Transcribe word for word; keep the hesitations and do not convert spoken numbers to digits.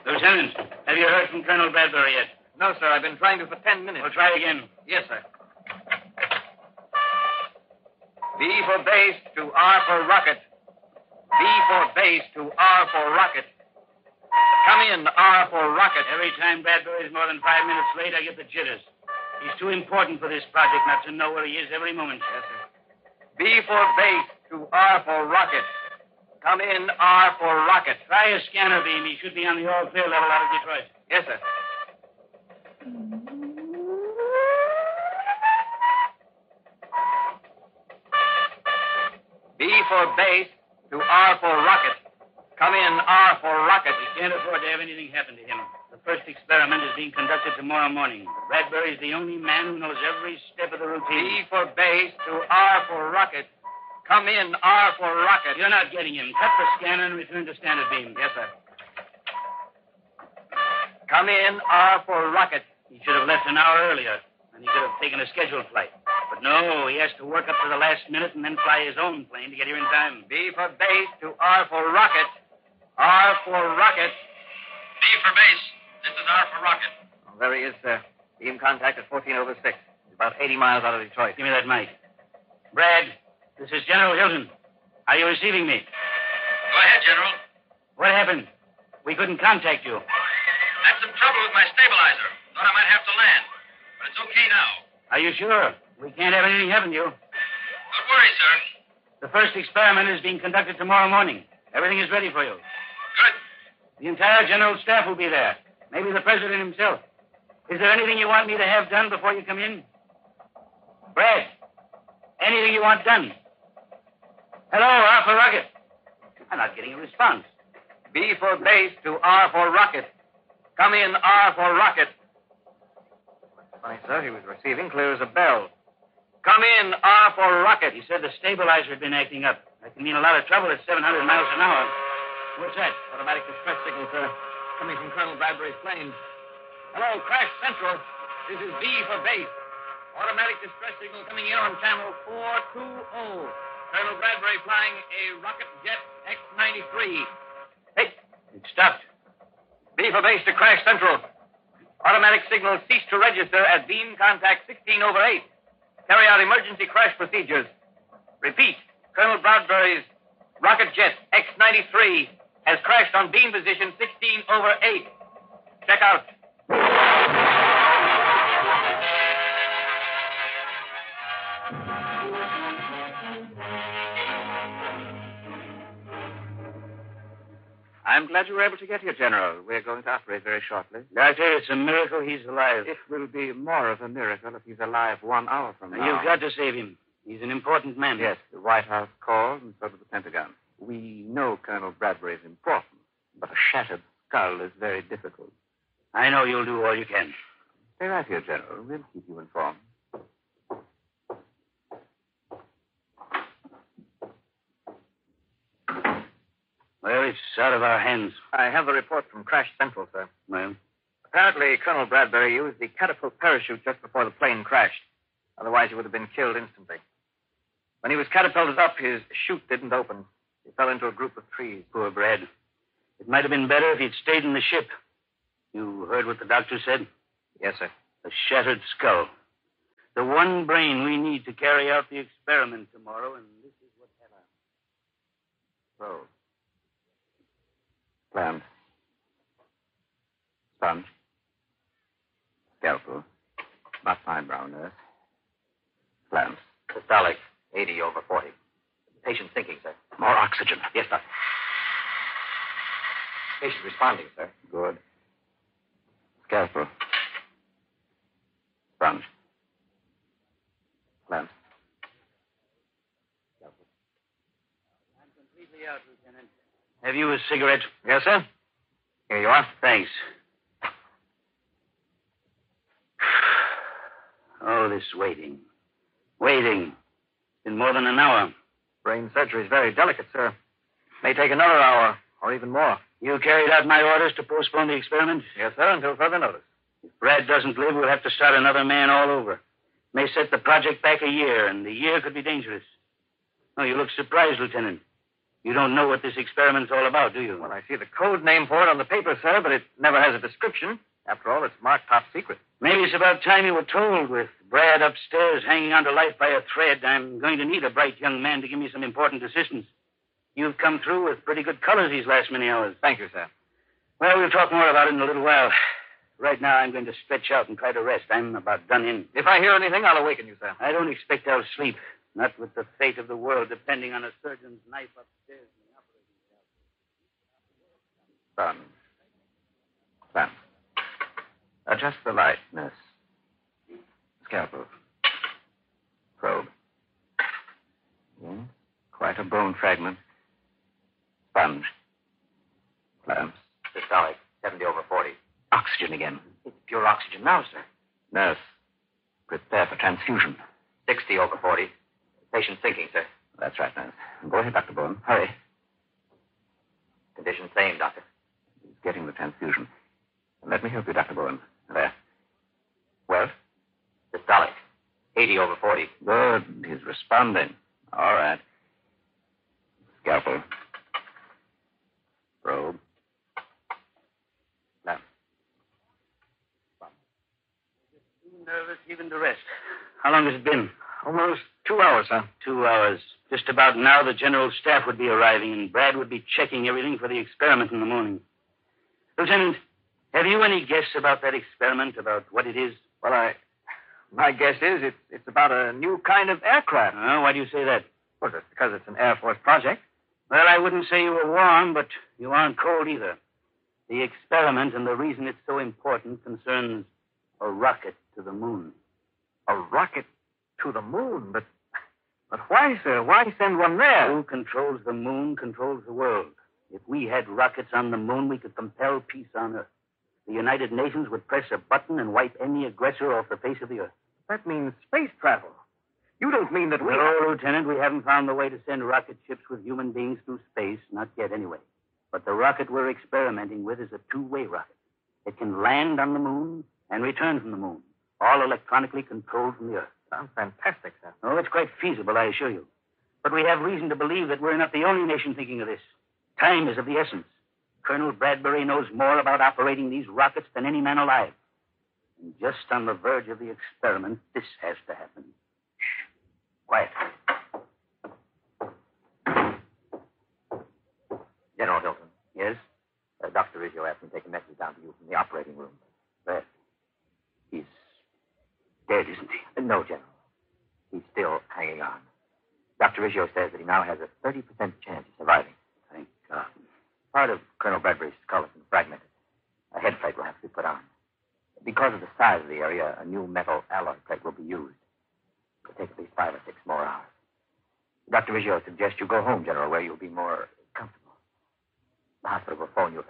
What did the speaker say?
Lieutenant, have you heard from Colonel Bradbury yet? No, sir. I've been trying to for ten minutes. We'll try again. Yes, sir. B for base to R for rocket. B for base to R for rocket. Come in, R for rocket. Every time Bradbury is more than five minutes late, I get the jitters. He's too important for this project not to know where he is every moment. Yes, sir. B for base to R for rocket. Come in, R for rocket. Try a scanner beam. He should be on the all-clear level out of Detroit. Yes, sir. B for base to R for rocket. Come in, R for rocket. We can't afford to have anything happen to him. The first experiment is being conducted tomorrow morning. Bradbury's the only man who knows every step of the routine. B for base to R for rocket. Come in, R for rocket. You're not getting him. Cut the scanner and return to standard beam. Yes, sir. Come in, R for rocket. He should have left an hour earlier, and he could have taken a scheduled flight. But no, he has to work up to the last minute and then fly his own plane to get here in time. B for base to R for rocket. R for rocket. B for base. This is R for rocket. Oh, there he is, sir. Beam contact at fourteen over six. He's about eighty miles out of Detroit. Give me that mic. Brad, this is General Hilton. Are you receiving me? Go ahead, General. What happened? We couldn't contact you. Had some trouble with my stabilizer. Thought I might have to land. But it's okay now. Are you sure? We can't have anything happen to you. Don't worry, sir. The first experiment is being conducted tomorrow morning. Everything is ready for you. Good. The entire general staff will be there. Maybe the president himself. Is there anything you want me to have done before you come in? Brad, anything you want done? Hello, R for rocket. I'm not getting a response. B for base to R for rocket. Come in, R for rocket. Funny, sir. He was receiving clear as a bell. Come in, R for rocket. He said the stabilizer had been acting up. That can mean a lot of trouble at seven hundred miles an hour. What's that? Automatic distress signal, sir. Coming from Colonel Bradbury's plane. Hello, Crash Central. This is B for base. Automatic distress signal coming in on channel four two zero. Colonel Bradbury flying a rocket jet X ninety-three. Hey, it stopped. B for base to Crash Central. Automatic signal ceased to register at beam contact sixteen over eight. Carry out emergency crash procedures. Repeat, Colonel Bradbury's rocket jet X ninety-three has crashed on beam position sixteen over eight. Check out. I'm glad you were able to get here, General. We're going to operate very shortly. Doctor, it's a miracle he's alive. It will be more of a miracle if he's alive one hour from now. You've got to save him. He's an important man. Yes, the White House called, and so did the Pentagon. We know Colonel Bradbury is important, but a shattered skull is very difficult. I know you'll do all you can. Stay right here, General. We'll keep you informed. Well, it's out of our hands. I have the report from Crash Central, sir. Well? Apparently, Colonel Bradbury used the catapult parachute just before the plane crashed. Otherwise, he would have been killed instantly. When he was catapulted up, his chute didn't open. He fell into a group of trees. Poor Brad. It might have been better if he'd stayed in the ship. You heard what the doctor said? Yes, sir. A shattered skull. The one brain we need to carry out the experiment tomorrow, and this is what happened. So. Clamp. Sponge. Scalpel. Not fine brown nurse. Clamps. Systolic, eighty over forty. Patient thinking, sir. More oxygen. Yes, sir. Patient responding, sir. Good. Scalpel. Sponge. Clamps. Scalpel. I'm completely out, Lieutenant. Have you a cigarette? Yes, sir. Here you are. Thanks. Oh, this waiting. Waiting. It's been more than an hour. Brain surgery is very delicate, sir. May take another hour, or even more. You carried out my orders to postpone the experiment? Yes, sir, until further notice. If Brad doesn't live, we'll have to start another man all over. May set the project back a year, and the year could be dangerous. Oh, you look surprised, Lieutenant. You don't know what this experiment's all about, do you? Well, I see the code name for it on the paper, sir, but it never has a description. After all, it's marked top secret. Maybe it's about time you were told. With Brad upstairs hanging on to life by a thread, I'm going to need a bright young man to give me some important assistance. You've come through with pretty good colors these last many hours. Thank you, sir. Well, we'll talk more about it in a little while. Right now, I'm going to stretch out and try to rest. I'm about done in. If I hear anything, I'll awaken you, sir. I don't expect I'll sleep. Not with the fate of the world depending on a surgeon's knife upstairs in the operating Son. Son. Adjust the light, nurse. Scalpel. Probe. Yes. Quite a bone fragment. Sponge. Clamps. Systolic. seventy over forty. Oxygen again. It's pure oxygen now, sir. Nurse. Prepare for transfusion. sixty over forty. Patient sinking, sir. That's right, nurse. Go ahead, Doctor Bowen. Hurry. Condition same, doctor. He's getting the transfusion. Let me help you, Doctor Bowen. There. Well? Systolic. eighty over forty. Good. He's responding. All right. Scalpel. Probe. Now. Too nervous even to rest. How long has it been? Almost two hours, sir. Two hours. Just about now, the general staff would be arriving, and Brad would be checking everything for the experiment in the morning. Lieutenant, have you any guess about that experiment, about what it is? Well, I... My guess is it's, it's about a new kind of aircraft. Oh, why do you say that? Well, just because it's an Air Force project. Well, I wouldn't say you were warm, but you aren't cold either. The experiment and the reason it's so important concerns a rocket to the moon. A rocket to the moon? But, but why, sir? Why send one there? Who controls the moon controls the world. If we had rockets on the moon, we could compel peace on Earth. The United Nations would press a button and wipe any aggressor off the face of the Earth. That means space travel. You don't mean that we... No, Lieutenant, we haven't found the way to send rocket ships with human beings through space. Not yet, anyway. But the rocket we're experimenting with is a two-way rocket. It can land on the moon and return from the moon, all electronically controlled from the Earth. Sounds fantastic, sir. Oh, it's quite feasible, I assure you. But we have reason to believe that we're not the only nation thinking of this. Time is of the essence. Colonel Bradbury knows more about operating these rockets than any man alive. And just on the verge of the experiment, this has to happen. Shh. Quiet. General Hilton. Yes? Uh, Doctor Riggio asked me to take a message down to you from the operating room. Brad. He's dead, isn't he? Uh, no, General. He's still hanging on. Doctor Riggio says that he now has a thirty percent chance of surviving. Thank God. Part of Colonel Bradbury's skull has been fragmented. A head plate will have to be put on. Because of the size of the area, a new metal alloy plate will be used. It'll take at least five or six more hours. Doctor Riggio suggests you go home, General, where you'll be more comfortable. The hospital will phone you if